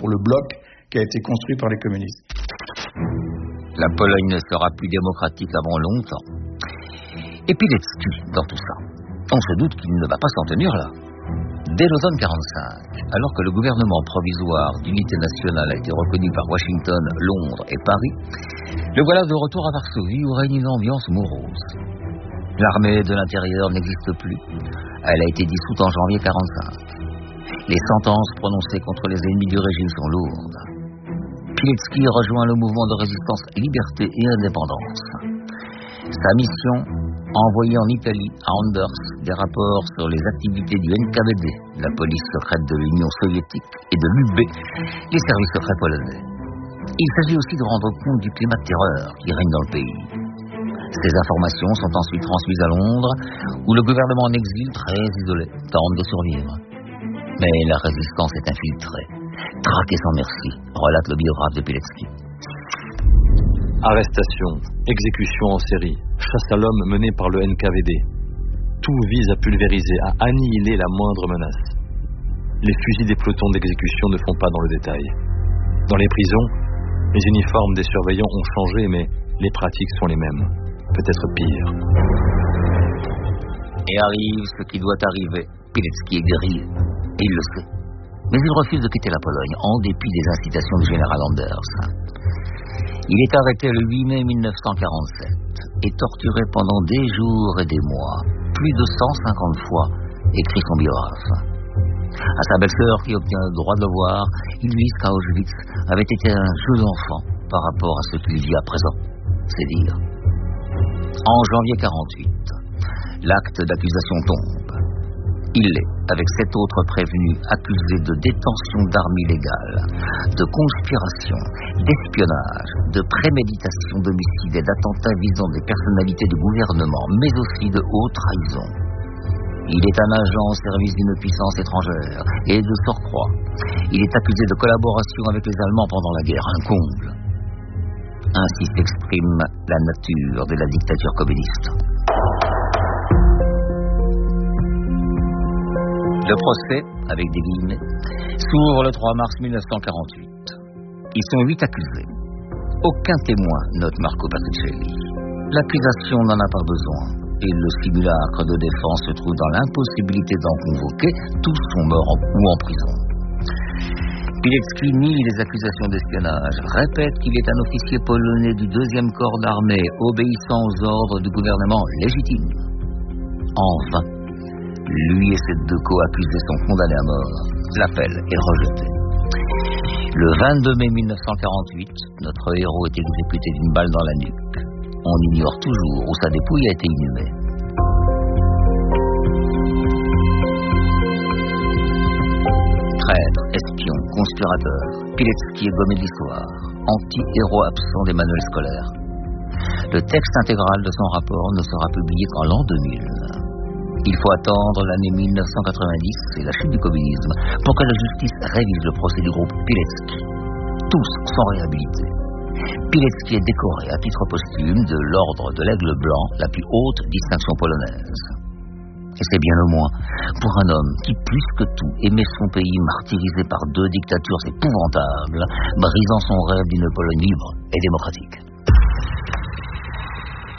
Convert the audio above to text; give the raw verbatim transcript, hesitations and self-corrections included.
pour le bloc qui a été construit par les communistes. La Pologne ne sera plus démocratique avant longtemps. Et Pilecki, dans tout ça, on se doute qu'il ne va pas s'en tenir là. Dès l'automne quarante-cinq, alors que le gouvernement provisoire d'unité nationale a été reconnu par Washington, Londres et Paris, le voilà de retour à Varsovie où règne une ambiance morose. L'armée de l'intérieur n'existe plus. Elle a été dissoute en janvier quarante-cinq. Les sentences prononcées contre les ennemis du régime sont lourdes. Pilecki rejoint le mouvement de résistance Liberté et Indépendance. Sa mission, envoyer en Italie, à Anders, des rapports sur les activités du N K V D, la police secrète de l'Union soviétique, et de l'U B, les services secrets polonais. Il s'agit aussi de rendre compte du climat de terreur qui règne dans le pays. Ces informations sont ensuite transmises à Londres, où le gouvernement en exil, très isolé, tente de survivre. Mais la résistance est infiltrée. Traquée sans merci, relate le biographe de Pilecki. Arrestation, exécution en série, chasse à l'homme menée par le N K V D. Tout vise à pulvériser, à annihiler la moindre menace. Les fusils des pelotons d'exécution ne font pas dans le détail. Dans les prisons, les uniformes des surveillants ont changé, mais les pratiques sont les mêmes. Peut-être pire. Et arrive ce qui doit arriver. Pilecki est grillé. Et il le sait. Mais il refuse de quitter la Pologne, en dépit des incitations du général Anders. Il est arrêté le huit mai mille neuf cent quarante-sept et torturé pendant des jours et des mois, plus de cent cinquante fois, écrit son biographe. À sa belle-sœur, qui obtient le droit de le voir, il lui dit qu'Auschwitz avait été un jeu d'enfant par rapport à ce qu'il vit à présent. C'est dire. En janvier quarante-huit, l'acte d'accusation tombe. Il est, avec sept autres prévenus, accusé de détention d'armes illégales, de conspiration, d'espionnage, de préméditation d'homicide et d'attentats visant des personnalités du gouvernement, mais aussi de haute trahison. Il est un agent au service d'une puissance étrangère, et de surcroît, il est accusé de collaboration avec les Allemands pendant la guerre, un comble. Ainsi s'exprime la nature de la dictature communiste. Le procès, avec des guillemets, s'ouvre le trois mars mille neuf cent quarante-huit. Ils sont huit accusés. Aucun témoin, note Marco Patricelli. L'accusation n'en a pas besoin. Et le simulacre de défense se trouve dans l'impossibilité d'en convoquer. Tous sont morts en, ou en prison. Pilecki nie les accusations d'espionnage, répète qu'il est un officier polonais du deuxième corps d'armée, obéissant aux ordres du gouvernement légitime. En vain. Lui et ses deux co-accusés sont condamnés à mort. L'appel est rejeté. Le vingt-deux mai mille neuf cent quarante-huit, notre héros est exécuté d'une balle dans la nuque. On ignore toujours où sa dépouille a été inhumée. Traître, espion, conspirateur, Pilecki est gommé de l'histoire, anti-héros absent des manuels scolaires. Le texte intégral de son rapport ne sera publié qu'en l'an deux mille. Il faut attendre l'année mille neuf cent quatre-vingt-dix et la chute du communisme pour que la justice révise le procès du groupe Pilecki. Tous sont réhabilités. Pilecki est décoré à titre posthume de l'ordre de l'Aigle Blanc, la plus haute distinction polonaise. Et c'est bien au moins pour un homme qui, plus que tout, aimait son pays martyrisé par deux dictatures épouvantables, brisant son rêve d'une Pologne libre et démocratique.